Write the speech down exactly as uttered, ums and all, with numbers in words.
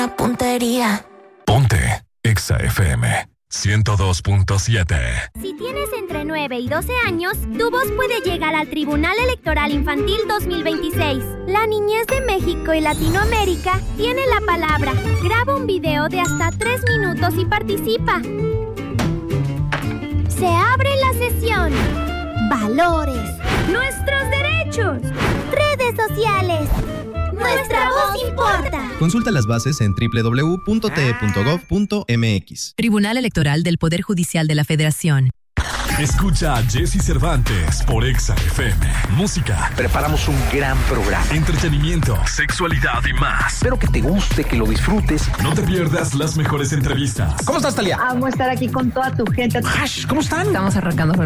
Una puntería. Ponte Exa F M ciento dos punto siete. Si tienes entre nueve y doce años, tu voz puede llegar al Tribunal Electoral Infantil dos mil veintiséis. La niñez de México y Latinoamérica tiene la palabra. Graba un video de hasta tres minutos y participa. Se abre la sesión. Valores. Nuestros derechos. Redes sociales. Nuestra voz importa. Consulta las bases en doble u doble u doble u punto t e punto gov punto m x. Tribunal Electoral del Poder Judicial de la Federación. Escucha a Jesse Cervantes por Exa F M. Música. Preparamos un gran programa. Entretenimiento, sexualidad y más. Espero que te guste, que lo disfrutes. No te pierdas las mejores entrevistas. ¿Cómo estás, Talia? Vamos a estar aquí con toda tu gente. Ash, ¿cómo están? Estamos arrancando